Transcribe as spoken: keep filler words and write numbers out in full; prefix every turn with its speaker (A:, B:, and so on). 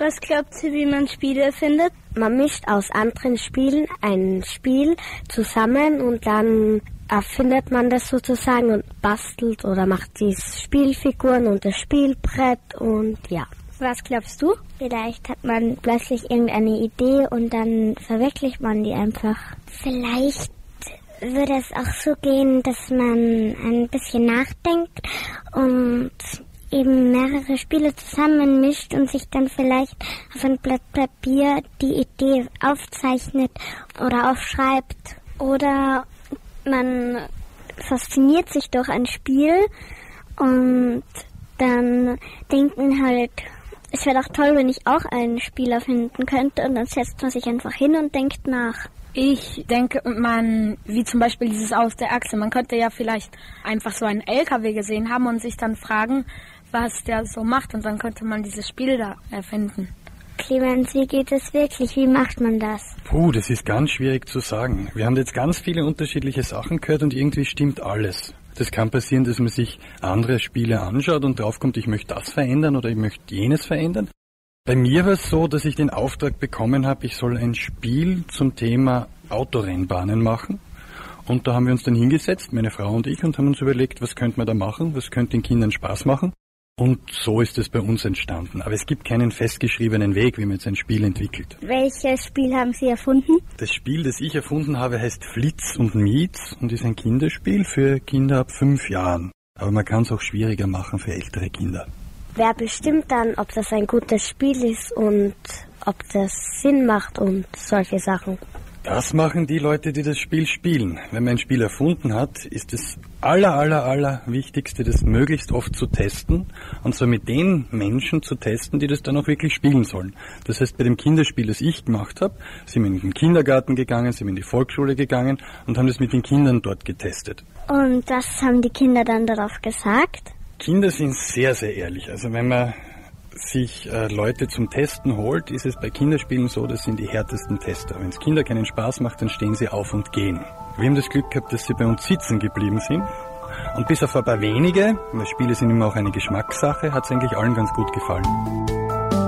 A: Was glaubt ihr, wie man Spiele findet?
B: Man mischt aus anderen Spielen ein Spiel zusammen und dann erfindet man das sozusagen und bastelt oder macht die Spielfiguren und das Spielbrett und ja.
A: Was glaubst du?
B: Vielleicht hat man plötzlich irgendeine Idee und dann verwirklicht man die einfach.
C: Vielleicht würde es auch so gehen, dass man ein bisschen nachdenkt und eben mehrere Spiele zusammenmischt und sich dann vielleicht auf ein Blatt Papier die Idee aufzeichnet oder aufschreibt.
A: Oder man fasziniert sich durch ein Spiel und dann denkt man halt, es wäre doch toll, wenn ich auch einen Spieler finden könnte, und dann setzt man sich einfach hin und denkt nach.
D: Ich denke, man, wie zum Beispiel dieses Aus der Achse, man könnte ja vielleicht einfach so einen L K W gesehen haben und sich dann fragen, was der so macht, und dann könnte man dieses Spiel da erfinden.
C: Clemens, wie geht es wirklich? Wie macht man das?
E: Puh, das ist ganz schwierig zu sagen. Wir haben jetzt ganz viele unterschiedliche Sachen gehört und irgendwie stimmt alles. Das kann passieren, dass man sich andere Spiele anschaut und draufkommt, ich möchte das verändern oder ich möchte jenes verändern. Bei mir war es so, dass ich den Auftrag bekommen habe, ich soll ein Spiel zum Thema Autorennbahnen machen. Und da haben wir uns dann hingesetzt, meine Frau und ich, und haben uns überlegt, was könnte man da machen, was könnte den Kindern Spaß machen. Und so ist es bei uns entstanden. Aber es gibt keinen festgeschriebenen Weg, wie man jetzt ein Spiel entwickelt.
A: Welches Spiel haben Sie erfunden?
E: Das Spiel, das ich erfunden habe, heißt Flitz und Mietz und ist ein Kinderspiel für Kinder ab fünf Jahren. Aber man kann es auch schwieriger machen für ältere Kinder.
B: Wer bestimmt dann, ob das ein gutes Spiel ist und ob das Sinn macht und solche Sachen?
E: Das machen die Leute, die das Spiel spielen. Wenn man ein Spiel erfunden hat, ist das aller, aller, aller Wichtigste, das möglichst oft zu testen. Und zwar mit den Menschen zu testen, die das dann auch wirklich spielen sollen. Das heißt, bei dem Kinderspiel, das ich gemacht habe, sind wir in den Kindergarten gegangen, sind wir in die Volksschule gegangen und haben das mit den Kindern dort getestet.
A: Und was haben die Kinder dann darauf gesagt?
E: Kinder sind sehr, sehr ehrlich. Also wenn man sich äh, Leute zum Testen holt, ist es bei Kinderspielen so, das sind die härtesten Tester. Wenn es Kinder keinen Spaß macht, dann stehen sie auf und gehen. Wir haben das Glück gehabt, dass sie bei uns sitzen geblieben sind. Und bis auf ein paar wenige, weil Spiele sind immer auch eine Geschmackssache, hat es eigentlich allen ganz gut gefallen.